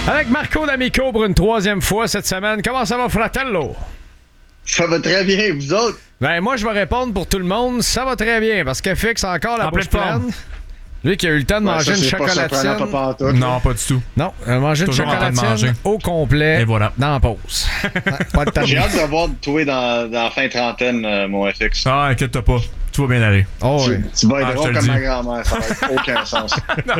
Avec Marco D'Amico pour une troisième fois cette semaine. Comment ça va, fratello? Ça va très bien, vous autres? Ben, moi, je vais répondre pour tout le monde. Ça va très bien parce que FX a encore la bouche pleine. Lui qui a eu le temps de manger une chocolatine. Non, pas du tout. Non, manger une chocolatine au complet. Et voilà. Dans la pause. Pas de temps. J'ai hâte de voir toi dans la fin trentaine, mon FX. Ah, inquiète-toi pas. Tout va bien aller. Oh, oui. Tu vas être drôle comme ma grand-mère. Ça va aucun sens.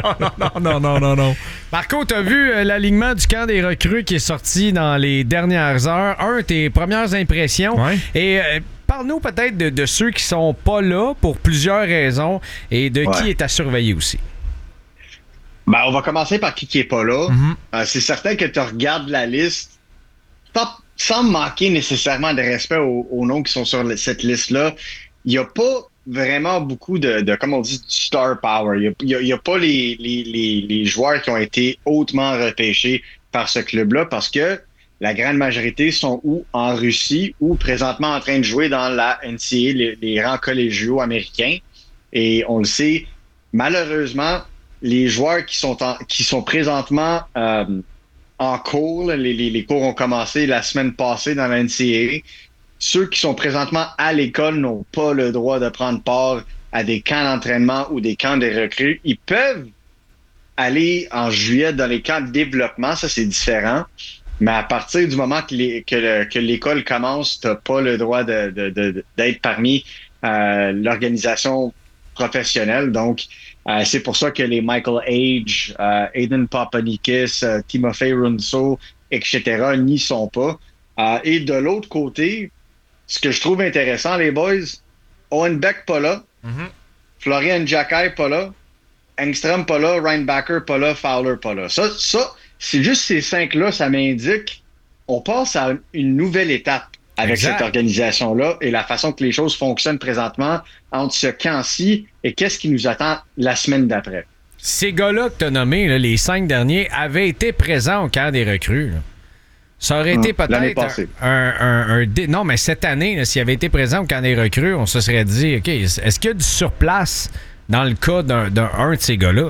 Non. Marco, t'as vu l'alignement du camp des recrues qui est sorti dans les dernières heures. Tes premières impressions. Ouais. Et parle-nous peut-être de ceux qui sont pas là pour plusieurs raisons et de qui est à surveiller aussi. Ben, on va commencer par qui est pas là. Mm-hmm. C'est certain que tu regardes la liste sans manquer nécessairement de respect aux noms qui sont sur cette liste-là. Il n'y a pas vraiment beaucoup de comme on dit, du star power. Il n'y a pas les joueurs qui ont été hautement repêchés par ce club-là parce que la grande majorité sont ou en Russie ou présentement en train de jouer dans la NCAA, les rangs collégiaux américains. Et on le sait, malheureusement, les joueurs qui sont présentement en cours, les cours ont commencé la semaine passée dans la NCAA. Ceux qui sont présentement à l'école n'ont pas le droit de prendre part à des camps d'entraînement ou des camps de recrues. Ils peuvent aller en juillet dans les camps de développement, ça c'est différent. Mais à partir du moment que l'école commence, tu n'as pas le droit d'être parmi l'organisation professionnelle. Donc, c'est pour ça que les Michael Age, Aiden Papanikis, Timofey Runso, etc. n'y sont pas. Et de l'autre côté, ce que je trouve intéressant, les boys, Owen Beck pas là, Florian Jacquet pas là, Engström pas là, Reinbacher pas là, Fowler pas là. Ça, c'est juste ces 5-là, ça m'indique on passe à une nouvelle étape avec cette organisation-là et la façon que les choses fonctionnent présentement entre ce camp-ci et qu'est-ce qui nous attend la semaine d'après. Ces gars-là que tu as nommés, là, les 5 derniers, avaient été présents au camp des recrues. Là. Ça aurait été peut-être non, mais cette année, là, s'il avait été présent au camp des recrues, on se serait dit, OK, est-ce qu'il y a du surplace dans le cas d'un de ces gars-là?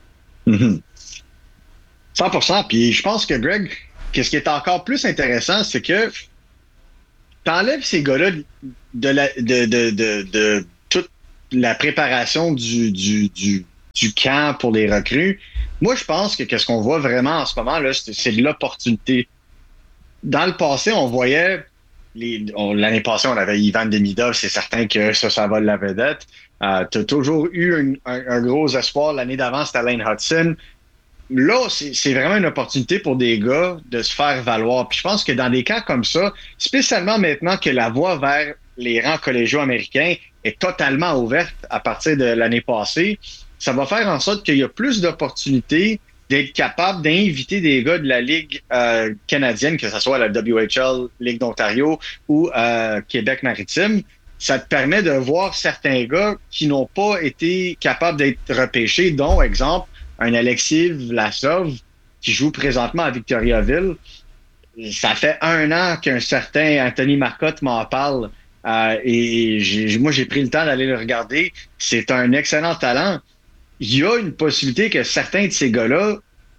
100%. Puis je pense que, Greg, ce qui est encore plus intéressant, c'est que t'enlèves ces gars-là de toute la préparation du camp pour les recrues. Moi, je pense que ce qu'on voit vraiment en ce moment, là, c'est de l'opportunité. Dans le passé, on voyait, l'année passée, on avait Ivan Demidov, c'est certain que ça va de la vedette. T'as toujours eu un gros espoir. L'année d'avant, c'était Lane Hudson. Là, c'est vraiment une opportunité pour des gars de se faire valoir. Puis je pense que dans des cas comme ça, spécialement maintenant que la voie vers les rangs collégiaux américains est totalement ouverte à partir de l'année passée, ça va faire en sorte qu'il y a plus d'opportunités d'être capable d'inviter des gars de la Ligue canadienne, que ce soit la WHL, Ligue d'Ontario ou Québec maritime. Ça te permet de voir certains gars qui n'ont pas été capables d'être repêchés, dont, exemple, un Alexis Vlasov qui joue présentement à Victoriaville. Ça fait 1 an qu'un certain Anthony Marcotte m'en parle et moi, j'ai pris le temps d'aller le regarder. C'est un excellent talent. Il y a une possibilité que certains de ces gars-là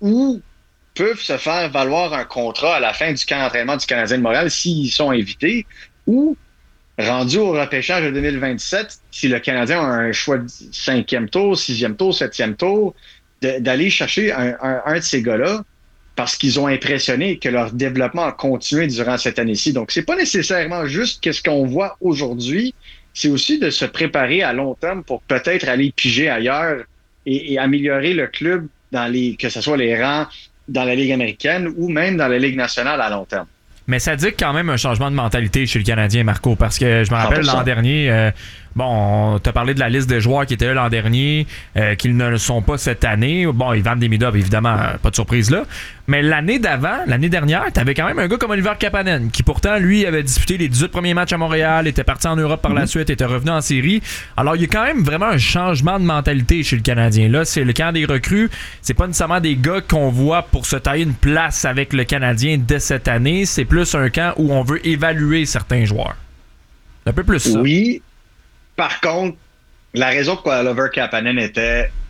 peuvent se faire valoir un contrat à la fin du camp d'entraînement du Canadien de Montréal s'ils sont invités ou rendu au repêchage de 2027, si le Canadien a un choix de 5e tour, 6e tour, 7e tour, d'aller chercher un de ces gars-là parce qu'ils ont impressionné et que leur développement a continué durant cette année-ci. Donc, c'est pas nécessairement juste qu'est-ce qu'on voit aujourd'hui, c'est aussi de se préparer à long terme pour peut-être aller piger ailleurs et améliorer le club que ce soit les rangs dans la Ligue américaine ou même dans la Ligue nationale à long terme. Mais ça dit quand même un changement de mentalité chez le Canadien, Marco, parce que je me rappelle 100%. L'an dernier, on t'a parlé de la liste des joueurs qui étaient là l'an dernier, qu'ils ne le sont pas cette année. Bon, Ivan Demidov, évidemment, pas de surprise là. Mais l'année dernière, t'avais quand même un gars comme Oliver Kapanen, qui pourtant, lui, avait disputé les 18 premiers matchs à Montréal, était parti en Europe par la suite, était revenu en série. Alors, il y a quand même vraiment un changement de mentalité chez le Canadien. Là, c'est le camp des recrues. C'est pas nécessairement des gars qu'on voit pour se tailler une place avec le Canadien dès cette année. C'est plus un camp où on veut évaluer certains joueurs. C'est un peu plus ça. Oui. Par contre, la raison pourquoi Oliver Kapanen était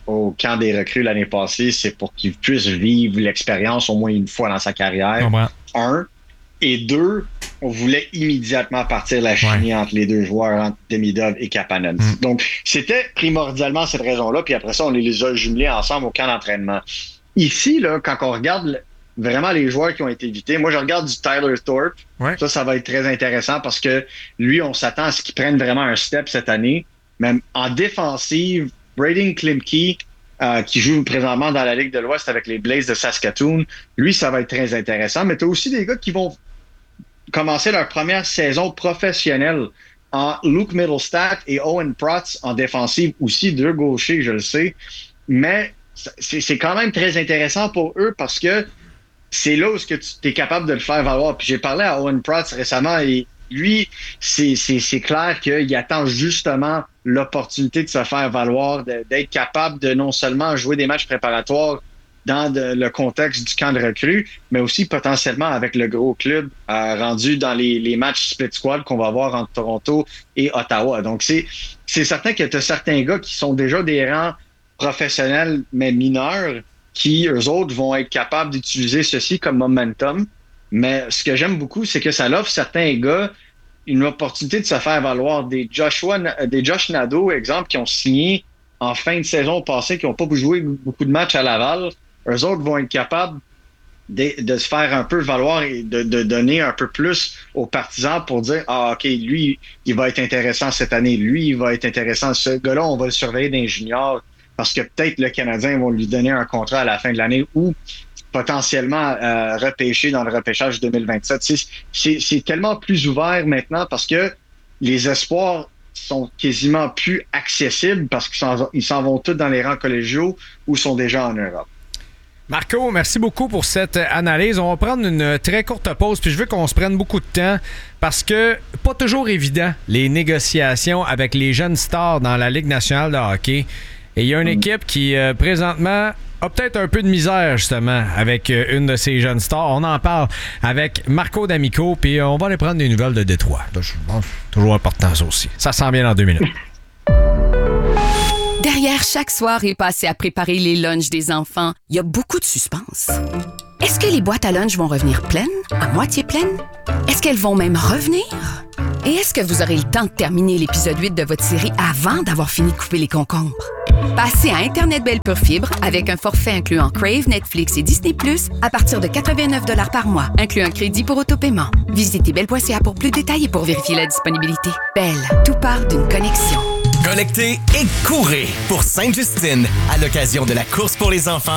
au camp des recrues l'année passée, c'est pour qu'il puisse vivre l'expérience au moins une fois dans sa carrière. Un. Et deux, on voulait immédiatement partir la chimie entre les deux joueurs, entre Demidov et Kapanen. Donc, c'était primordialement cette raison-là. Puis après ça, on les a jumelés ensemble au camp d'entraînement. Ici, là, quand on regarde vraiment les joueurs qui ont été invités, moi, je regarde du Tyler Thorpe. Ça va être très intéressant parce que lui, on s'attend à ce qu'il prenne vraiment un step cette année. Même en défensive, Braden Klimke, qui joue présentement dans la Ligue de l'Ouest avec les Blaze de Saskatoon, lui, ça va être très intéressant. Mais tu as aussi des gars qui vont commencer leur première saison professionnelle en Luke Middlestat et Owen Protz en défensive aussi, deux gauchers, je le sais. Mais c'est quand même très intéressant pour eux parce que c'est là où tu es capable de le faire valoir. Puis j'ai parlé à Owen Protz récemment et lui, c'est clair qu'il attend justement l'opportunité de se faire valoir, d'être capable de non seulement jouer des matchs préparatoires dans le contexte du camp de recrues, mais aussi potentiellement avec le gros club rendu dans les matchs split squad qu'on va avoir entre Toronto et Ottawa. Donc, c'est certain que tu as certains gars qui sont déjà des rangs professionnels, mais mineurs, qui, eux autres, vont être capables d'utiliser ceci comme momentum. Mais ce que j'aime beaucoup, c'est que ça offre certains gars une opportunité de se faire valoir. Des Josh Nadeau, exemple, qui ont signé en fin de saison passée, qui n'ont pas joué beaucoup de matchs à Laval. Eux autres vont être capables de se faire un peu valoir et de donner un peu plus aux partisans pour dire « Ah, OK, lui, il va être intéressant cette année. Lui, il va être intéressant. Ce gars-là, on va le surveiller d'un junior parce que peut-être le Canadien va lui donner un contrat à la fin de l'année ou potentiellement repêcher dans le repêchage 2027. » C'est tellement plus ouvert maintenant parce que les espoirs sont quasiment plus accessibles parce qu'ils s'en vont tous dans les rangs collégiaux ou sont déjà en Europe. Marco, merci beaucoup pour cette analyse. On va prendre une très courte pause, puis je veux qu'on se prenne beaucoup de temps parce que pas toujours évident les négociations avec les jeunes stars dans la Ligue nationale de hockey. Et il y a une équipe qui, présentement, a peut-être un peu de misère, justement, avec une de ces jeunes stars. On en parle avec Marco D'Amico, puis on va aller prendre des nouvelles de Détroit. Là, je pense toujours important, ça aussi. Ça s'en vient dans 2 minutes. Derrière chaque soirée passée à préparer les lunchs des enfants, il y a beaucoup de suspense. Est-ce que les boîtes à lunch vont revenir pleines, à moitié pleines? Est-ce qu'elles vont même revenir? Et est-ce que vous aurez le temps de terminer l'épisode 8 de votre série avant d'avoir fini de couper les concombres? Passez à Internet Belle Pure Fibre avec un forfait incluant Crave, Netflix et Disney+, à partir de 89$ par mois, inclut un crédit pour autopaiement. Visitez belle.ca pour plus de détails et pour vérifier la disponibilité. Belle, tout part d'une connexion. Connectez et courez pour Sainte-Justine à l'occasion de la course pour les enfants